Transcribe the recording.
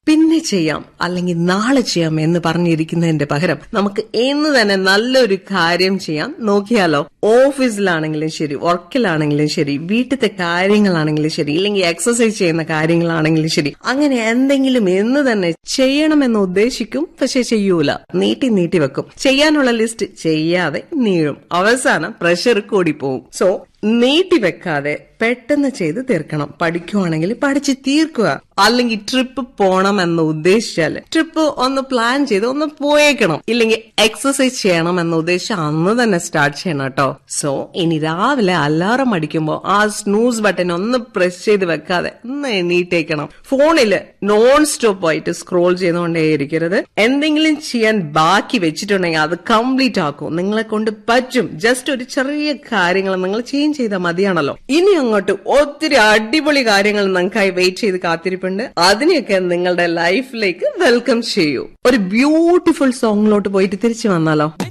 പിന്നെ ചെയ്യാം അല്ലെങ്കിൽ നാളെ ചെയ്യാം എന്ന് പറഞ്ഞിരിക്കുന്നതിന്റെ പകരം നമുക്ക് ഇന്ന് തന്നെ നല്ലൊരു കാര്യം ചെയ്യാം. നോക്കിയാലോ, ഓഫീസിലാണെങ്കിലും ശരി, വർക്കിലാണെങ്കിലും ശരി, വീട്ടിലത്തെ കാര്യങ്ങളാണെങ്കിലും ശരി, ഇല്ലെങ്കിൽ എക്സസൈസ് ചെയ്യുന്ന കാര്യങ്ങളാണെങ്കിലും ശരി, അങ്ങനെ എന്തെങ്കിലും ഇന്ന് തന്നെ ചെയ്യണമെന്ന് ഉദ്ദേശിക്കും, പക്ഷെ ചെയ്യൂല, നീട്ടി നീട്ടി വെക്കും. ചെയ്യാനുള്ള ലിസ്റ്റ് ചെയ്യാതെ നീളും, അവസാനം പ്രഷർ കൂടി പോവും. സോ നീട്ടി വെക്കാതെ പെട്ടെന്ന് ചെയ്ത് തീർക്കണം. പഠിക്കുവാണെങ്കിൽ പഠിച്ച് തീർക്കുക. അല്ലെങ്കിൽ ട്രിപ്പ് പോണമെന്ന് ഉദ്ദേശിച്ചാല് ട്രിപ്പ് ഒന്ന് പ്ലാൻ ചെയ്ത് ഒന്ന് പോയേക്കണം. ഇല്ലെങ്കിൽ എക്സസൈസ് ചെയ്യണം എന്ന് ഉദ്ദേശിച്ച് അന്ന് തന്നെ സ്റ്റാർട്ട് ചെയ്യണം കേട്ടോ. സോ ഇനി രാവിലെ അലാറം അടിക്കുമ്പോ ആ സ്നൂസ് ബട്ടൺ ഒന്ന് പ്രസ് ചെയ്ത് വെക്കാതെ ഒന്ന് എണീറ്റേക്കണം. ഫോണില് നോൺ സ്റ്റോപ്പ് ആയിട്ട് സ്ക്രോൾ ചെയ്തുകൊണ്ടേയിരിക്കരുത്. എന്തെങ്കിലും ചെയ്യാൻ ബാക്കി വെച്ചിട്ടുണ്ടെങ്കിൽ അത് കംപ്ലീറ്റ് ആക്കും. നിങ്ങളെ കൊണ്ട് പറ്റും. ജസ്റ്റ് ഒരു ചെറിയ കാര്യങ്ങൾ നിങ്ങൾ ചെയ്താൽ മതിയാണല്ലോ. ഇനി അങ്ങോട്ട് ഒത്തിരി അടിപൊളി കാര്യങ്ങൾ നിങ്ങൾക്കായി വെയിറ്റ് ചെയ്ത് കാത്തിരിപ്പുണ്ട്. അതിനെയൊക്കെ നിങ്ങളുടെ ലൈഫിലേക്ക് വെൽക്കം ചെയ്യൂ. ഒരു ബ്യൂട്ടിഫുൾ സോങ്ങിലോട്ട് പോയിട്ട് തിരിച്ചു വന്നാലോ.